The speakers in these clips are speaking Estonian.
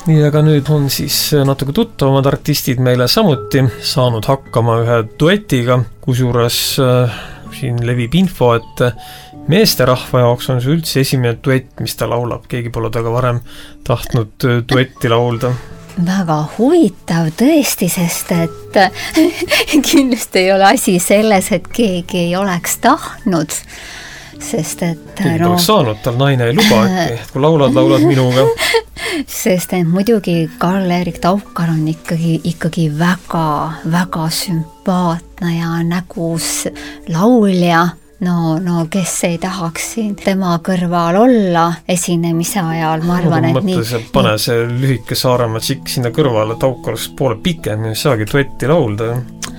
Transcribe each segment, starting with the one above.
Nii, aga nüüd on siis natuke tuttavamad artistid meile samuti saanud hakkama ühe duetiga, kusjuures siin levib info, et meesterahva jaoks on see üldse esimene duett, mis ta laulab. Keegi pole taga varem tahtnud duetti laulda. Väga huvitav tõesti, sest et kindlasti ei ole asi selles, et keegi ei oleks tahtnud, sest et keegi oleks saanud, tal naine ei luba, et kui laulad minuga. Sest et muidugi Karl-Erik Taukar on ikkagi väga sümpaatne ja nägus laulja. No kes ei tahaks siin tema kõrval olla esinemise ajal, ma arvan, et nii. Pane see lühike Saaremaa tšikk sinna kõrvale, Taukar oleks poole pikem, ei saagi duetti laulda.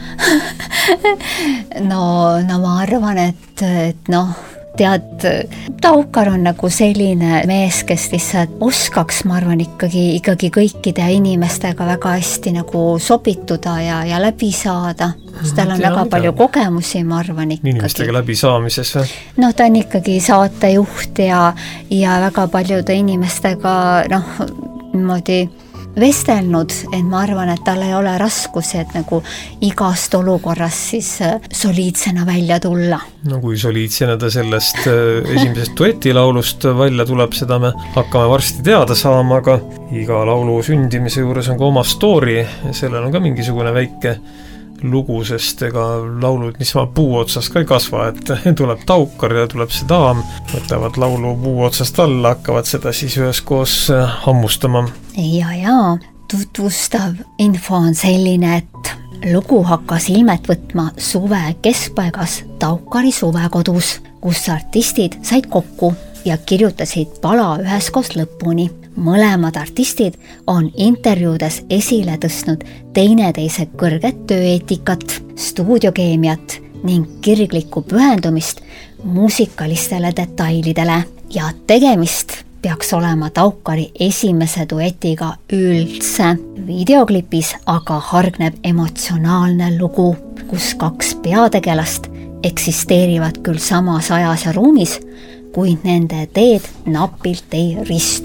No ma arvan, et tead, Taukar on nagu selline mees, kes lihtsalt oskaks, ma arvan, ikkagi kõikide inimestega väga hästi nagu sobituda ja läbi saada. Tal on väga palju kogemusi, ma arvan ikkagi. Inimestega läbi saamises või? No ta on ikkagi saatejuht ja väga paljude inimestega niimoodi vestelnud, et ma arvan, et tal ei ole raskusi, et nagu igast olukorras siis soliidsena välja tulla. No kui soliidsena ta sellest esimesest duetilaulust välja tuleb, seda me hakkame varsti teada saama, aga iga laulu sündimise juures on ka oma story ja sellel on ka mingisugune väike lugu, sest ega laulud niisama puu otsast ka ei kasva, et tuleb Taukar ja tuleb see daam, võtavad laulu puu otsast alla, hakkavad seda siis üheskoos hammustama. Ja, tutvustav info on selline, et lugu hakkas ilmet võtma suve keskpaigas Taukari suvekodus, kus artistid said kokku ja kirjutasid pala üheskoos lõpuni. Mõlemad artistid on intervjuudes esile tõstnud teineteise kõrget tööeetikat, stuudiokeemiat ning kirglikku pühendumist muusikalistele detailidele ja tegemist peaks olema Taukari esimese duetiga üldse. Videoklipis aga hargneb emotsionaalne lugu, kus kaks peategelast eksisteerivad küll samas ajas ja ruumis, kuid nende teed napilt ei ristu.